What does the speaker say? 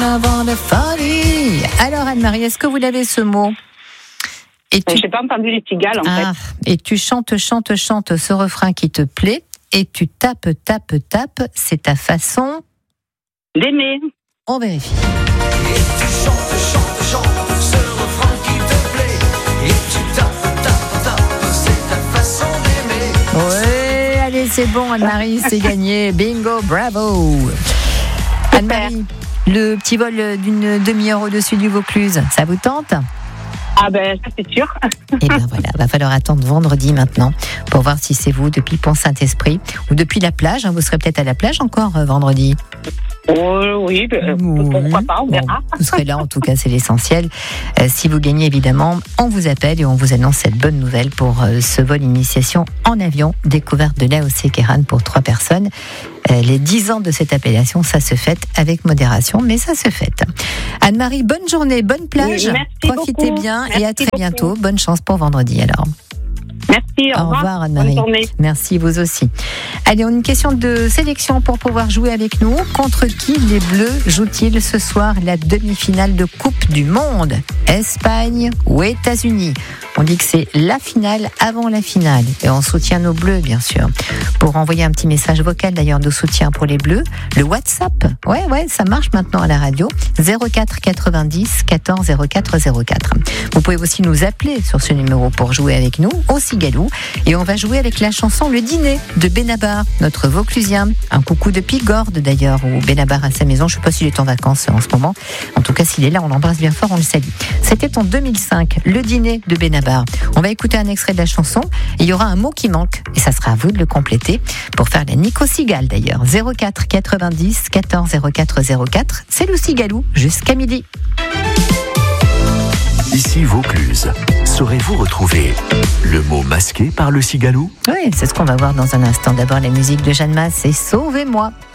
avant de folie. Alors Anne-Marie, est-ce que vous l'avez ce mot? Je n'ai pas entendu les cigales en fait. Et tu chantes ce refrain qui te plaît et tu tapes, c'est ta façon d'aimer. On vérifie. Et tu chantes ce refrain qui te plaît et tu tapes, c'est ta façon d'aimer. Ouais, allez, c'est bon Anne-Marie, c'est gagné. Bingo, bravo. Anne-Marie, le petit vol d'une demi-heure au-dessus du Vaucluse, ça vous tente? Ah ben ça c'est sûr. Et ben voilà, va falloir attendre vendredi maintenant pour voir si c'est vous depuis Pont-Saint-Esprit ou depuis la plage. Vous serez peut-être à la plage encore vendredi. Oui, pourquoi pas, on verra. Bon, vous serez là, en tout cas, c'est l'essentiel. Si vous gagnez, évidemment, on vous appelle et on vous annonce cette bonne nouvelle pour ce vol initiation en avion, découverte de l'AOC Kéran pour 3 personnes. Les 10 ans de cette appellation, ça se fête avec modération, mais ça se fête. Anne-Marie, bonne journée, bonne plage. Merci Profitez beaucoup. bien Merci et à très beaucoup. bientôt. Bonne chance pour vendredi alors. Merci, au revoir Anne-Marie. Bonne journée. Merci, vous aussi. Allez, on a une question de sélection pour pouvoir jouer avec nous. Contre qui les Bleus jouent-ils ce soir la demi-finale de Coupe du Monde? Espagne ou États-Unis? On dit que c'est la finale avant la finale. Et on soutient nos Bleus, bien sûr. Pour envoyer un petit message vocal d'ailleurs de soutien pour les Bleus, le WhatsApp, ouais, ça marche maintenant à la radio, 04 90 14 04 04. Vous pouvez aussi nous appeler sur ce numéro pour jouer avec nous, au Cigalou. Et on va jouer avec la chanson Le Dîner de Benabar, notre Vauclusien. Un coucou de Pigorde d'ailleurs, où Benabar a sa maison. Je ne sais pas s'il est en vacances en ce moment. En tout cas, s'il est là, on l'embrasse bien fort, on le salue. C'était en 2005, Le Dîner de Benabar. On va écouter un extrait de la chanson. Il y aura un mot qui manque et ça sera à vous de le compléter pour faire la Nico Cigale d'ailleurs. 04 90 14 04 04. C'est le Cigalou jusqu'à midi. Ici Vaucluse. Saurez-vous retrouver le mot masqué par le Cigalou? Oui, c'est ce qu'on va voir dans un instant. D'abord la musique de Jeanne Masse et Sauvez-moi.